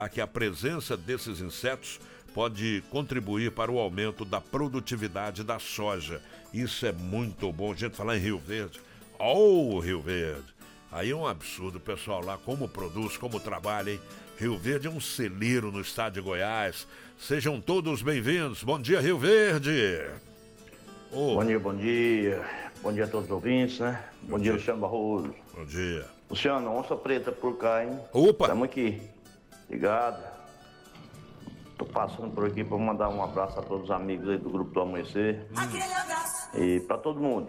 a presença desses insetos pode contribuir para o aumento da produtividade da soja. Isso é muito bom. A gente falar em Rio Verde. Rio Verde. Aí é um absurdo, o pessoal lá, como produz, como trabalha, hein? Rio Verde é um celeiro no estado de Goiás. Sejam todos bem-vindos. Bom dia, Rio Verde. Bom dia, bom dia. Bom dia a todos os ouvintes, né? Bom dia, Luciano Barroso. Bom dia. Luciano, onça preta por cá, hein? Opa! Estamos aqui. Ligado. Tô passando por aqui para mandar um abraço a todos os amigos aí do Grupo do Amanhecer. Aquele abraço. E para todo mundo.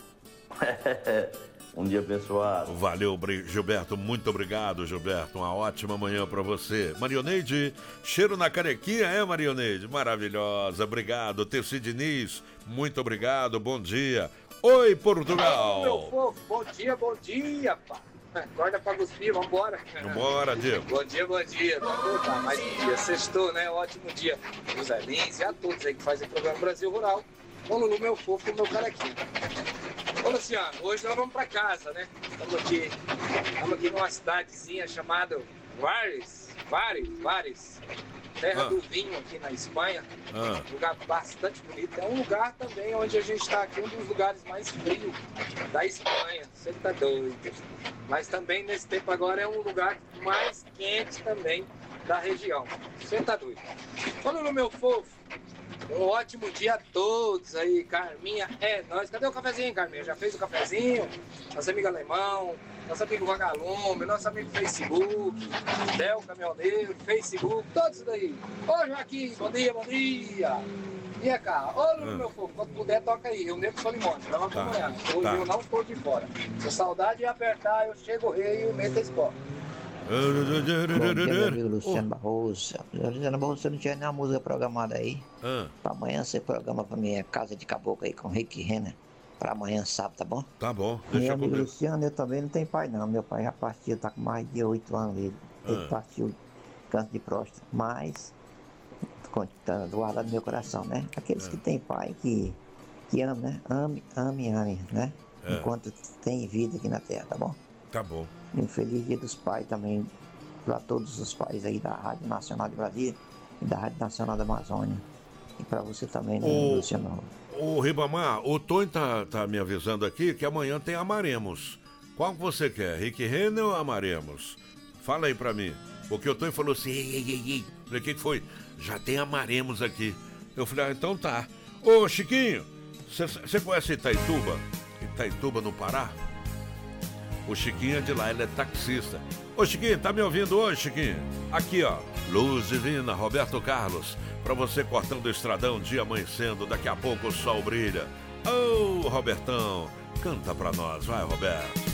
Um dia abençoado. Valeu, Gilberto. Muito obrigado, Gilberto. Uma ótima manhã pra você. Marioneide, cheiro na carequinha, Marioneide? Maravilhosa. Obrigado. Terci Diniz, muito obrigado. Bom dia. Oi, Portugal. Meu fofo, bom dia, pá. Acorda pra cuspir, vambora. Vambora, Diego. Bom dia. Tá, mais um dia. Sextou, né? Ótimo dia. Os Lins e a todos aí que fazem o programa Brasil Rural. Ô, Lulu, meu fofo e meu carequinha. Ô, Luciano, hoje nós vamos pra casa, né? Estamos aqui numa cidadezinha chamada Vares, terra do vinho aqui na Espanha. Um lugar bastante bonito. É um lugar também onde a gente está aqui, um dos lugares mais frios da Espanha. Você tá doido. Mas também nesse tempo agora é um lugar mais quente também da região. Você tá doido. Falando no meu fofo, um ótimo dia a todos aí, Carminha. É nóis. Cadê o cafezinho, Carminha? Já fez o cafezinho? Nosso amigo Alemão, nosso amigo Vagalume, nosso amigo Facebook, Del Caminhoneiro, Facebook, todos daí. Ô, Joaquim, bom dia. E é, cara, ô, meu fogo, quando puder, toca aí. Eu mesmo sou limão, vamos acompanhar. Hoje eu não estou de fora. Se a saudade apertar, eu chego rei e meto a escola. Bom dia, meu amigo Luciano Barroso. Luciano Barroso, você não tinha nenhuma música programada aí? Pra amanhã você programa pra minha Casa de Caboclo aí com Rick Renner. Pra amanhã, sábado, tá bom? Tá bom, Meu amigo Luciano, eu também não tenho pai não. Meu pai já partiu, tá com mais de 8 anos. Ele partiu câncer de próstata. Mas, tá guardado no meu coração, né? Aqueles que têm pai que amam, né? Ame, né? Enquanto tem vida aqui na terra, tá bom? Tá bom. E um feliz dia dos pais também para todos os pais aí da Rádio Nacional de Brasília e da Rádio Nacional da Amazônia. E para você também, né, Luciano? Ô, Ribamar, o Tony tá me avisando aqui que amanhã tem Amaremos. Qual que você quer, Rick Renner ou Amaremos? Fala aí pra mim. Porque o Tony falou assim, ei. Falei, o que foi? Já tem Amaremos aqui. Eu falei, então tá. Ô, Chiquinho, você conhece Itaituba? Itaituba, no Pará? O Chiquinho é de lá, ele é taxista. Ô, Chiquinho, tá me ouvindo hoje, Chiquinho? Aqui, ó, Luz Divina, Roberto Carlos, pra você cortando o estradão, dia amanhecendo, daqui a pouco o sol brilha. Ô, Robertão, canta pra nós, vai, Roberto.